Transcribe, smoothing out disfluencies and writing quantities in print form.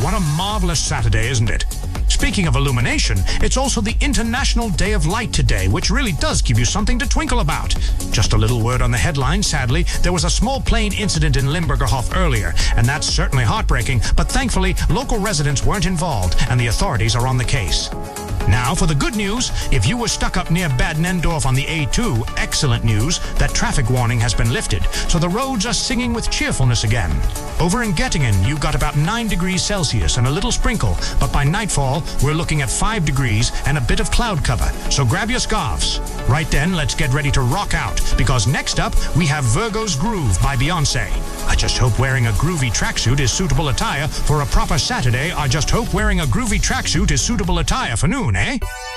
what a marvelous Saturday, isn't it? Speaking of illumination, it's also the International Day of Light today, which really does give you something to twinkle about. Just a little word on the headline, sadly, there was a small plane incident in Limburgerhof earlier, and that's certainly heartbreaking, but thankfully, local residents weren't involved, and the authorities are on the case. Now, for the good news, if you were stuck up near Bad Nendorf on the A2, excellent news, that traffic warning has been lifted, so the roads are singing with cheerfulness again. Over in Göttingen, you've got about 9 degrees Celsius and a little sprinkle, but by nightfall, we're looking at 5 degrees and a bit of cloud cover, so grab your scarves. Right then, let's get ready to rock out, because next up, we have Virgo's Groove by Beyoncé. I just hope wearing a groovy tracksuit is suitable attire for a proper Saturday. I just hope wearing a groovy tracksuit is suitable attire for noon, eh?